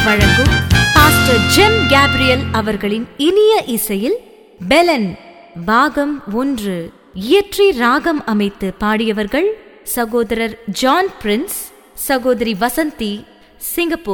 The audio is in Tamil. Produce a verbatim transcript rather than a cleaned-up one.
வழங்கும் பாஸ்டர் ஜெம் கேப்ரியல் அவர்களின் இனிய இசையில் பெலன் பாகம் ஒன்று. இயற்றி ராகம் அமைத்து பாடியவர்கள் சகோதரர் ஜான் பிரின்ஸ், சகோதரி வசந்தி, சிங்கப்பூர்.